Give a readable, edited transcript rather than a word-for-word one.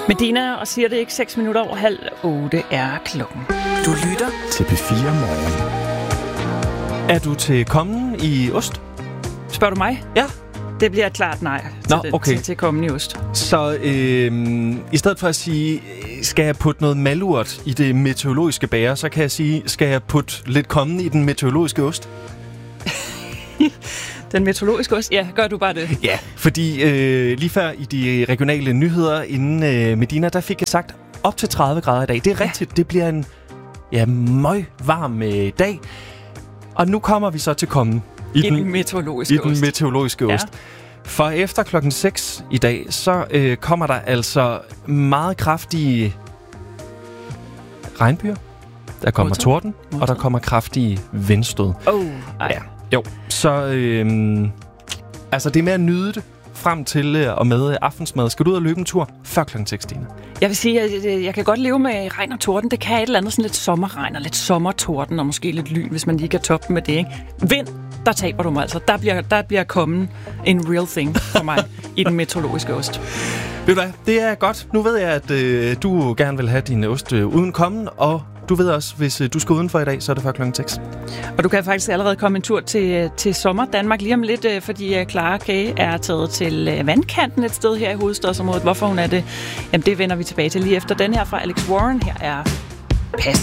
Medina og siger det ikke 6 minutter over 7:30 er klokken. Du lytter til P4 Morgen. Er du til kommen i ost? Spørger du mig? Ja. Det bliver et klart nej til kommen i ost. Så i stedet for at sige, skal jeg putte noget malurt i det meteorologiske bære, så kan jeg sige, skal jeg putte lidt kommen i den meteorologiske ost? Den meteorologiske ost? Ja, gør du bare det. Ja, fordi lige før i de regionale nyheder inden Medina, der fik jeg sagt op til 30 grader i dag. Det er rigtigt, det bliver en møg varm dag. Og nu kommer vi så til kommen i den meteorologiske ost. For efter klokken 6 i dag, så kommer der altså meget kraftige regnbyger. Der kommer torden, og der kommer kraftige vindstød. Ja. Jo, så altså det er med at nyde det frem til og med aftensmad. Skal du ud og løbe en tur før klokken 6, Stine? Jeg vil sige, at jeg kan godt leve med regn og torden. Det kan et eller andet sådan lidt sommerregn og lidt sommertorden og måske lidt lyn, hvis man lige kan toppe med det, ikke? Vind, der taber du mig altså. Der bliver kommen en real thing for mig i den meteorologiske ost. Ved du hvad, det er godt. Nu ved jeg, at du gerne vil have din ost uden kommen, og du ved også, hvis du skal udenfor i dag, så er det før klokken 6. Og du kan faktisk allerede komme en tur til sommer Danmark lige om lidt, fordi Clara Kage er taget til vandkanten et sted her i hovedstadsområdet. Hvorfor hun er det? Jamen det vender vi tilbage til lige efter den her fra Alex Warren. Her er Pas.